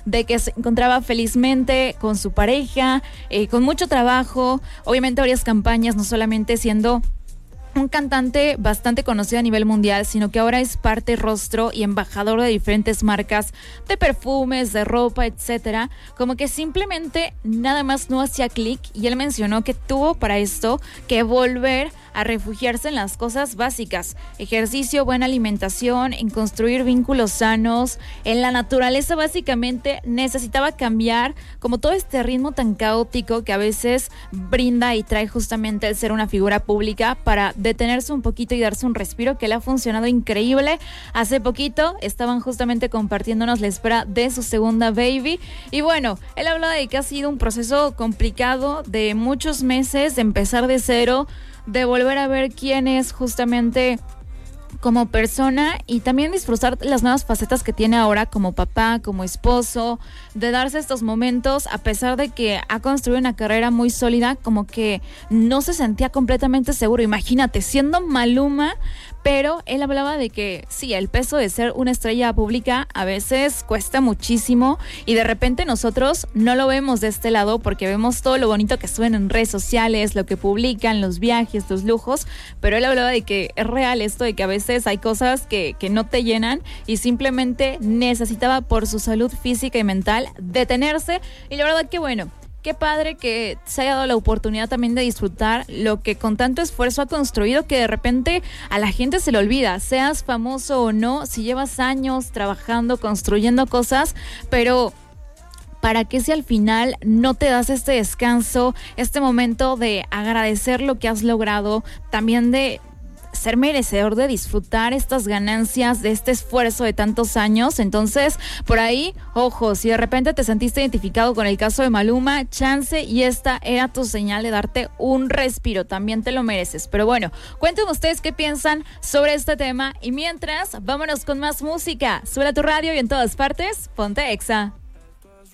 de que se encontraba felizmente con su pareja, con mucho trabajo, obviamente varias campañas, no solamente siendo un cantante bastante conocido a nivel mundial, sino que ahora es parte, rostro y embajador de diferentes marcas de perfumes, de ropa, etcétera. Como que simplemente nada más no hacía clic, y él mencionó que tuvo para esto que volver a refugiarse en las cosas básicas: ejercicio, buena alimentación, en construir vínculos sanos, en la naturaleza. Básicamente necesitaba cambiar como todo este ritmo tan caótico que a veces brinda y trae justamente el ser una figura pública, para detenerse un poquito y darse un respiro, que le ha funcionado increíble. Hace poquito estaban justamente compartiéndonos la espera de su segunda baby, y bueno, él habla de que ha sido un proceso complicado de muchos meses, de empezar de cero, de volver a ver quién es justamente como persona, y también disfrutar las nuevas facetas que tiene ahora como papá, como esposo, de darse estos momentos, a pesar de que ha construido una carrera muy sólida, como que no se sentía completamente seguro. Imagínate, siendo Maluma, pero él hablaba de que sí, el peso de ser una estrella pública a veces cuesta muchísimo, y de repente nosotros no lo vemos de este lado, porque vemos todo lo bonito que suben en redes sociales, lo que publican, los viajes, los lujos, pero él hablaba de que es real esto, de que a veces hay cosas que no te llenan, y simplemente necesitaba, por su salud física y mental, detenerse. Y la verdad que bueno, qué padre que se haya dado la oportunidad también de disfrutar lo que con tanto esfuerzo ha construido, que de repente a la gente se le olvida, seas famoso o no, si llevas años trabajando, construyendo cosas, pero ¿para qué si al final no te das este descanso, este momento de agradecer lo que has logrado, también de ser merecedor de disfrutar estas ganancias de este esfuerzo de tantos años? Entonces, por ahí, ojo, si de repente te sentiste identificado con el caso de Maluma, chance y esta era tu señal de darte un respiro, también te lo mereces. Pero bueno, cuéntenme ustedes qué piensan sobre este tema, y mientras, vámonos con más música. Sube a tu radio y en todas partes, ponte Exa.